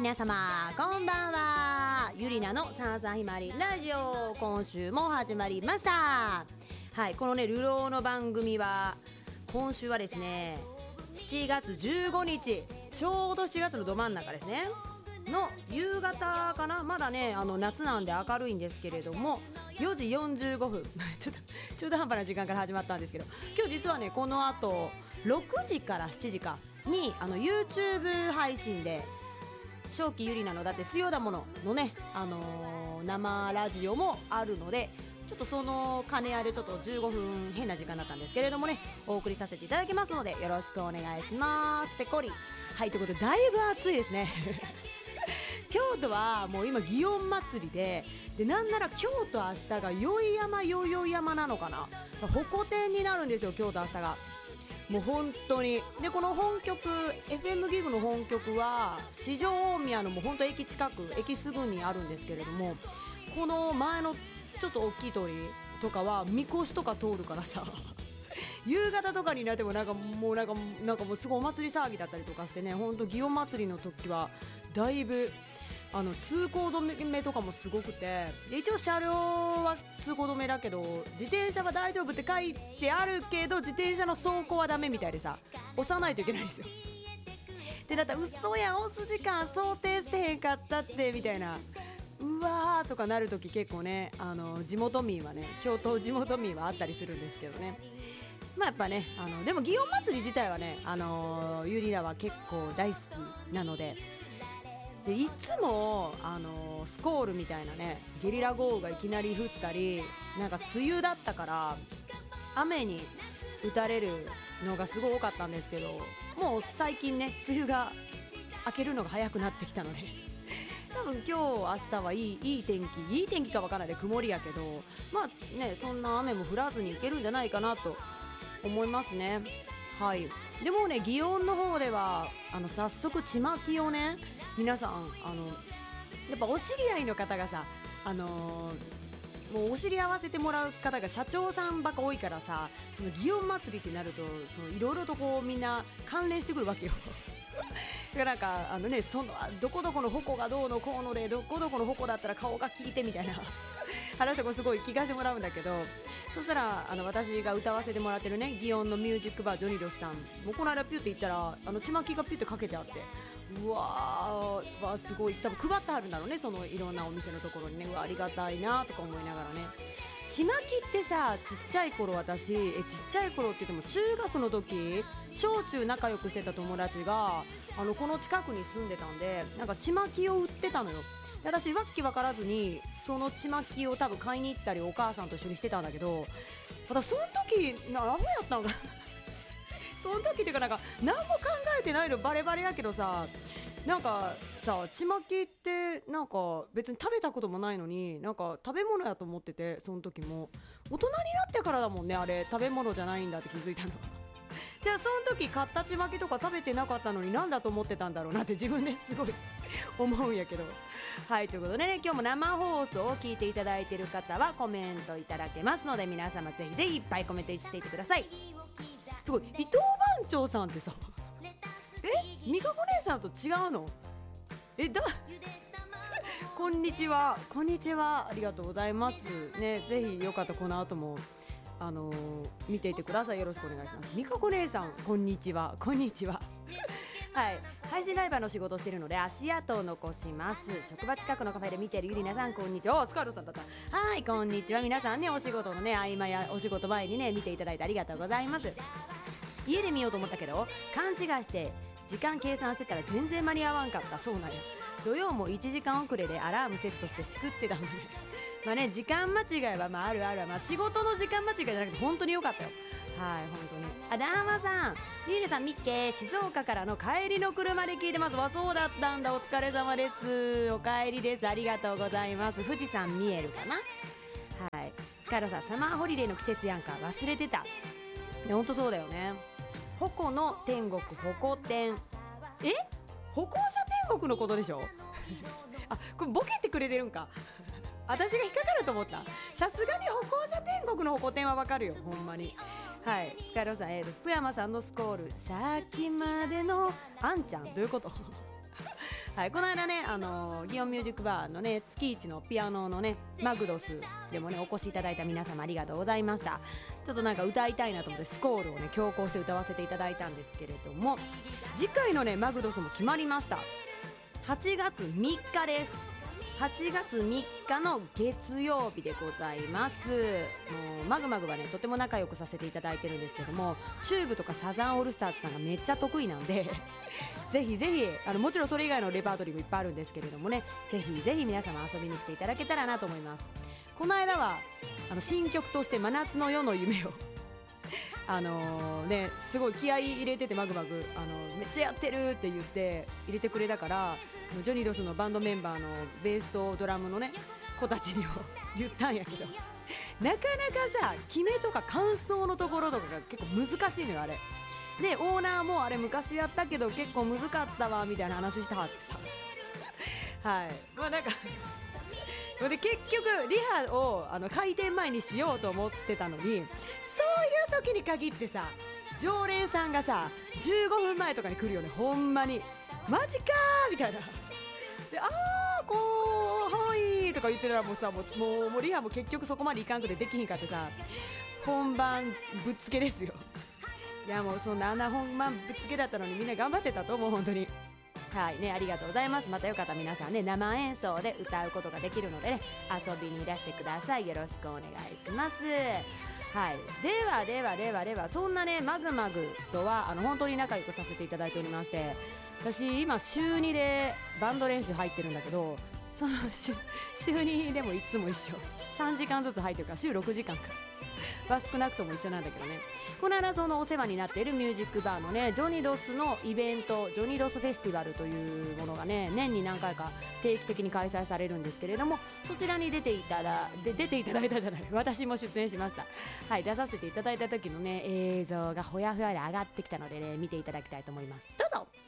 皆様こんばんは。ゆりなのさんさんひまりラジオ、今週も始まりました。はい、このね流浪の番組は今週はですね7月15日、ちょうど7月のど真ん中ですねの夕方かな。まだね夏なんで明るいんですけれども、4時45分ちょっと中途半端な時間から始まったんですけど、今日実はねこの後6時から7時かにYouTube 配信で正気ゆりなのだってすよだもののね、生ラジオもあるので、ちょっとその兼ね合いでちょっと15分変な時間だったんですけれどもね、お送りさせていただきますのでよろしくお願いします。ぺこり。はい、ということでだいぶ暑いですね京都はもう今祇園祭りでなんなら今日と明日が宵山なのかな、鉾天になるんですよ今日と明日が。もう本当にで、この本局 FM ギグの本局は四条大宮のもう本当駅近く、駅すぐにあるんですけれども、この前のちょっと大きい通りとかはみこしとか通るからさ夕方とかになってもなんかもうすごいお祭り騒ぎだったりとかしてね、本当祇園祭りの時はだいぶ通行止めとかもすごくて、で一応車両は通行止めだけど自転車は大丈夫って書いてあるけど、自転車の走行はダメみたいでさ、押さないといけないんですよ。でだったら嘘やん、押す時間想定してへんかったってみたいな、うわーとかなるとき結構ね地元民はね、京都地元民はあったりするんですけどね。まあやっぱねでも祇園祭り自体はねゆりらは結構大好きなので、いつもスコールみたいなねゲリラ豪雨がいきなり降ったり、なんか梅雨だったから雨に打たれるのがすごい多かったんですけど、もう最近ね梅雨が明けるのが早くなってきたので多分今日明日はいい天気かわからないで曇りやけど、まあねそんな雨も降らずにいけるんじゃないかなと思いますね。はい。でもね祇園の方では早速ちまきをね皆さんやっぱお知り合いの方がさもうお知り合わせてもらう方が社長さんばっか多いからさ、その祇園祭りってなるといろいろとこうみんな関連してくるわけよだからなんかそのどこどこの鉾がどうのこうので、どこどこの鉾だったら顔が効いてみたいな話をすごい聞かせてもらうんだけど、そしたら私が歌わせてもらってるね祇園のミュージックバージョニロスさんもうこの間ピュって行ったらちまきがピュってかけてあって、うわーすごい、多分配ってあるんだろうね、そのいろんなお店のところにね。うわありがたいなとか思いながらね。ちまきってさ、ちっちゃい頃私ちっちゃい頃って言っても中学の時小中仲良くしてた友達がこの近くに住んでたんで、なんかちまきを売ってたのよ。で私わっき分からずにそのちまきを多分買いに行ったりお母さんと一緒にしてたんだけど、私その時アホやったんかその時っていうかなんか何も考えてないのバレバレやけどさ、なんかさちまきってなんか別に食べたこともないのになんか食べ物やと思ってて、その時も大人になってからだもんね、あれ食べ物じゃないんだって気づいたのじゃあその時買ったちまきとか食べてなかったのになんだと思ってたんだろうなって自分ですごい思うんやけど。はい、ということでね、今日も生放送を聞いていただいている方はコメントいただけますので、皆様ぜひぜひいっぱいコメントしていってください。すごい、伊藤番長さんってさ美香子姉さんと違うのこんにちはありがとうございますね。ぜひよかったらこの後も見ていてください。よろしくお願いします。美香子姉さんこんにちははい、配信ライバーの仕事をしているので足跡を残します。職場近くのカフェで見ているゆりなさんこんにちは。スカートさんだった。はい、こんにちは。皆さんねお仕事のね合間やお仕事前にね見ていただいてありがとうございます。家で見ようと思ったけど勘違いして時間計算してたら全然間に合わんかった。そうなんや。土曜も1時間遅れでアラームセットしてしくってたのでまあね時間間違いはまあある、まあ、仕事の時間間違いじゃなくて本当に良かったよ。はい、本当に。ダーマさん、リーネさん、ミッケー、静岡からの帰りの車で聞いてます。わ、そうだったんだ。お疲れ様です。お帰りです。ありがとうございます。富士山見えるかな。はい。スカイロさん、サマーホリデーの季節やんか。忘れてた。本当そうだよね。鉾の天国、鉾天。歩行者天国のことでしょあ、これボケてくれてるんか私が引っかかると思った。さすがに歩行者天国の鉾天はわかるよ、ほんまに。はい、スカイロさん、福山さんのスコール、さっきまでのあんちゃん、どういうことはい、この間ね、祇園ミュージックバーのね月一のピアノのねマグドスでもねお越しいただいた皆様ありがとうございました。ちょっとなんか歌いたいなと思ってスコールをね強行して歌わせていただいたんですけれども、次回のねマグドスも決まりました。8月3日です。8月3日の月曜日でございます。もうマグマグはねとても仲良くさせていただいてるんですけども、チューブとかサザンオールスターズさんがめっちゃ得意なんでぜひぜひもちろんそれ以外のレパートリーもいっぱいあるんですけれどもね、ぜひぜひ皆様遊びに来ていただけたらなと思います。この間は新曲として真夏の夜の夢をね、すごい気合い入れててマグマグめっちゃやってるって言って入れてくれたから、ジョニーロスのバンドメンバーのベースとドラムのね子たちにも言ったんやけど、なかなかさ決めとか感想のところとかが結構難しいのよあれで。オーナーもあれ昔やったけど結構難かったわみたいな話したはってさはい、まあなんかで結局リハを開店前にしようと思ってたのに、そういう時に限ってさ常連さんがさ15分前とかに来るよね。ほんまにマジかーみたいなで、こうはいとか言ってたらもうさもうリハも結局そこまでいかんくてできひんかってさ、本番ぶっつけですよ。いやもうそんな本番ぶっつけだったのにみんな頑張ってたと思う本当に。はいね、ありがとうございます。またよかったら皆さんね生演奏で歌うことができるのでね遊びにいらしてください。よろしくお願いします。はい、ではそんなねマグマグとは本当に仲良くさせていただいておりまして、私今週2でバンド練習入ってるんだけど、その週2でもいつも一緒3時間ずつ入ってるから週6時間かは少なくとも一緒なんだけどね。この間そのお世話になっているミュージックバーのねジョニドスのイベント、ジョニドスフェスティバルというものがね年に何回か定期的に開催されるんですけれども、そちらに出ていただいたじゃない私も出演しました。はい、出させていただいた時のね映像がほやほやで上がってきたのでね見ていただきたいと思います。どうぞ。